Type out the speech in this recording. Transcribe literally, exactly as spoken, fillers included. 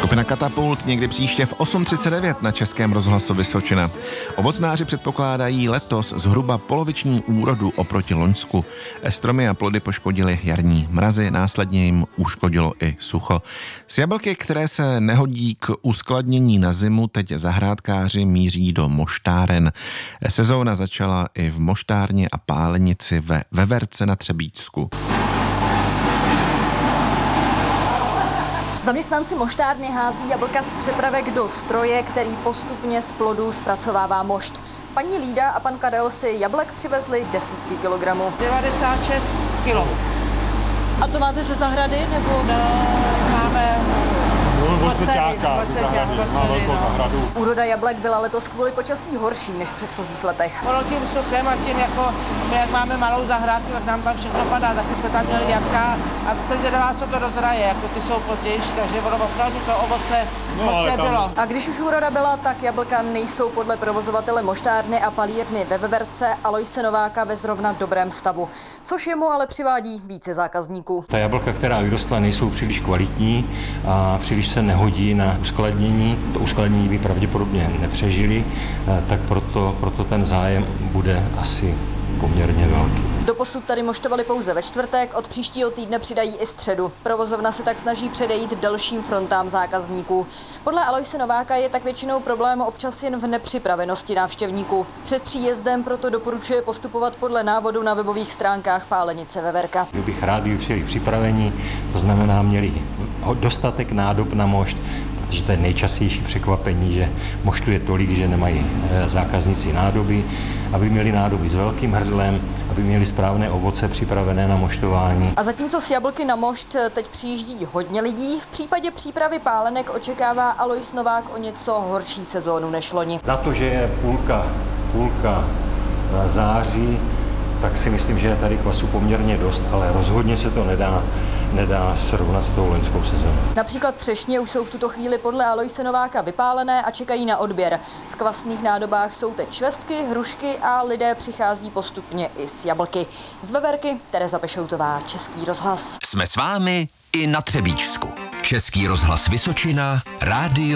Skupina Katapult někdy příště v osm třicet devět na Českém rozhlasu Vysočina. Ovocnáři předpokládají letos zhruba poloviční úrodu oproti loňsku. Stromy a plody poškodily jarní mrazy, následně jim uškodilo i sucho. S jablky, které se nehodí k uskladnění na zimu, teď zahrádkáři míří do moštáren. Sezóna začala i v moštárně a pálenici ve Veverce na Třebíčsku. Zaměstnanci moštárny hází jablka z přepravek do stroje, který postupně z plodů zpracovává mošt. Paní Lída a pan Karel si jablek přivezli desítky kilogramů. devadesát šest kilo. A to máte ze zahrady, nebo? No, máme Úroda jablek byla letos kvůli počasí horší než v předchozích letech. Ono tím suchem a tím, jako my jak máme malou zahrádku, tak nám tam všechno padá, taky jsme tam měli jablka a se zvědavá, co to dozraje, jako ty jsou později, takže ono opravdu to ovoce no, moc bylo. A když už úroda byla, tak jablka nejsou podle provozovatele moštárny a palírny ve Veverce Aloise Nováka ve zrovna dobrém stavu, což jemu ale přivádí více zákazníků. Ta jablka, která vyrostla, nejsou příliš kvalitní a příliš se nehodí na uskladnění. To uskladnění by pravděpodobně nepřežili, tak proto, proto ten zájem bude asi poměrně velký. Doposud tady moštovali pouze ve čtvrtek, od příštího týdne přidají i středu. Provozovna se tak snaží předejít delším frontám zákazníků. Podle Aloise Nováka je tak většinou problém občas jen v nepřipravenosti návštěvníků. Před příjezdem proto doporučuje postupovat podle návodu na webových stránkách pálenice Veverka. Já bych rád, kdyby přijeli připravení, to znamená měli dostatek nádob na mošt, protože to je nejčastější překvapení, že moštuje tolik, že nemají zákazníci nádoby, aby měli nádoby s velkým hrdlem, aby měli správné ovoce připravené na moštování. A zatímco s jablky na mošt teď přijíždí hodně lidí, v případě přípravy pálenek očekává Alois Novák o něco horší sezónu než loni. Na to, že je půlka, půlka září, tak si myslím, že je tady kvasu poměrně dost, ale rozhodně se to nedá, nedá srovnat s tou loňskou sezónou. Například třešně už jsou v tuto chvíli podle Aloise Nováka vypálené a čekají na odběr. V kvasných nádobách jsou teď švestky, hrušky a lidé přichází postupně i s jablky. Z Veverky Tereza Pešoutová, Český rozhlas. Jsme s vámi i na Třebíčsku. Český rozhlas Vysočina, rádio